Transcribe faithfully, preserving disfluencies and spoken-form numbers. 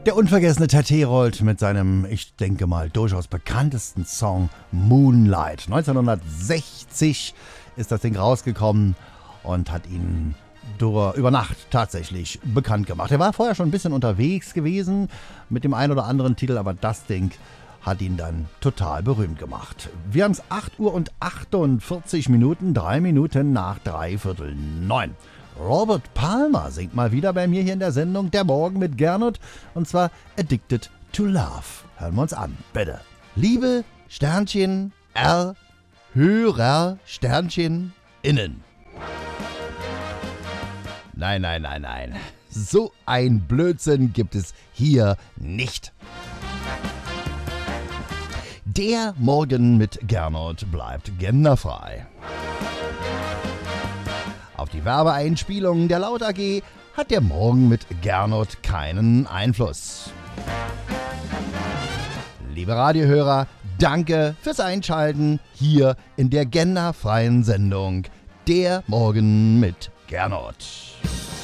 Der unvergessene Ted Herold mit seinem, ich denke mal, durchaus bekanntesten Song Moonlight. neunzehnhundertsechzig ist das Ding rausgekommen und hat ihn durch, über Nacht tatsächlich bekannt gemacht. Er war vorher schon ein bisschen unterwegs gewesen mit dem einen oder anderen Titel, aber das Ding hat ihn dann total berühmt gemacht. Wir haben es acht Uhr und achtundvierzig Minuten, drei Minuten nach dreiviertel neun. Robert Palmer singt mal wieder bei mir hier in der Sendung Der Morgen mit Gernot, und zwar Addicted to Love. Hören wir uns an, bitte. Liebe Sternchen R, Hörer Sternchen innen. Nein, nein, nein, nein. So ein Blödsinn gibt es hier nicht. Der Morgen mit Gernot bleibt genderfrei. Auf die Werbeeinspielungen der Laut A G hat der Morgen mit Gernot keinen Einfluss. Liebe Radiohörer, danke fürs Einschalten hier in der genderfreien Sendung Der Morgen mit Gernot.